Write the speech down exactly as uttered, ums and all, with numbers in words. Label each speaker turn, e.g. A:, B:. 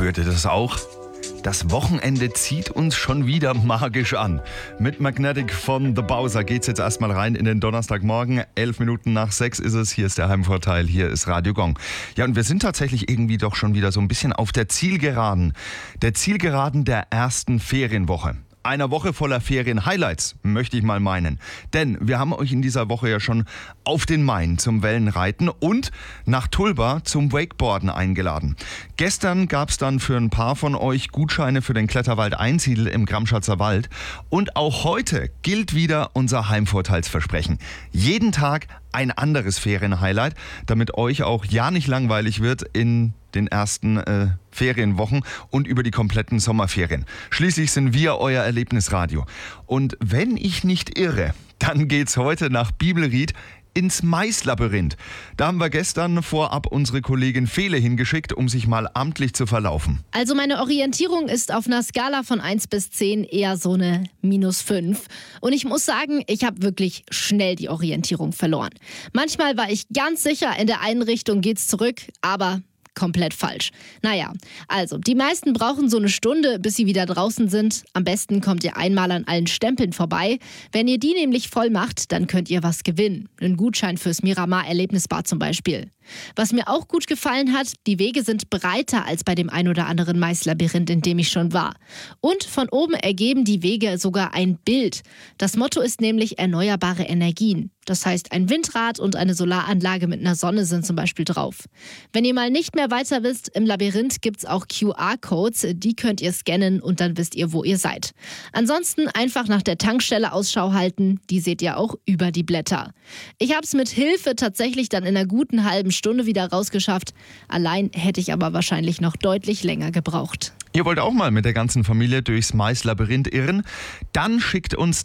A: Spürt ihr das auch? Das Wochenende zieht uns schon wieder magisch an. Mit Magnetic von The Bowser geht's jetzt erstmal rein in den Donnerstagmorgen. Elf Minuten nach sechs ist es. Hier ist der Heimvorteil, hier ist Radio Gong. Ja, und wir sind tatsächlich irgendwie doch schon wieder so ein bisschen auf der Zielgeraden. Der Zielgeraden der ersten Ferienwoche. Einer Woche voller Ferien-Highlights, möchte ich mal meinen. Denn wir haben euch in dieser Woche ja schon auf den Main zum Wellenreiten und nach Tulba zum Wakeboarden eingeladen. Gestern gab es dann für ein paar von euch Gutscheine für den Kletterwald Einsiedel im Gramschatzer Wald. Und auch heute gilt wieder unser Heimvorteilsversprechen. Jeden Tag ein anderes Ferien-Highlight, damit euch auch ja nicht langweilig wird in den ersten äh, Ferienwochen und über die kompletten Sommerferien. Schließlich sind wir euer Erlebnisradio. Und wenn ich nicht irre, dann geht's heute nach Bibelried ins Maislabyrinth. Da haben wir gestern vorab unsere Kollegin Fele hingeschickt, um sich mal amtlich zu verlaufen.
B: Also meine Orientierung ist auf einer Skala von eins bis zehn eher so eine minus fünf. Und ich muss sagen, ich habe wirklich schnell die Orientierung verloren. Manchmal war ich ganz sicher, in der einen Richtung geht's zurück, aber komplett falsch. Naja, also die meisten brauchen so eine Stunde, bis sie wieder draußen sind. Am besten kommt ihr einmal an allen Stempeln vorbei. Wenn ihr die nämlich voll macht, dann könnt ihr was gewinnen. Einen Gutschein fürs Miramar Erlebnisbad zum Beispiel. Was mir auch gut gefallen hat, die Wege sind breiter als bei dem ein oder anderen Maislabyrinth, in dem ich schon war. Und von oben ergeben die Wege sogar ein Bild. Das Motto ist nämlich erneuerbare Energien. Das heißt, ein Windrad und eine Solaranlage mit einer Sonne sind zum Beispiel drauf. Wenn ihr mal nicht mehr weiter wisst, im Labyrinth gibt es auch Q R-Codes. Die könnt ihr scannen und dann wisst ihr, wo ihr seid. Ansonsten einfach nach der Tankstelle Ausschau halten. Die seht ihr auch über die Blätter. Ich habe es mit Hilfe tatsächlich dann in einer guten halben Stunde wieder rausgeschafft. Allein hätte ich aber wahrscheinlich noch deutlich länger gebraucht.
A: Ihr wollt auch mal mit der ganzen Familie durchs Maislabyrinth irren? Dann schickt uns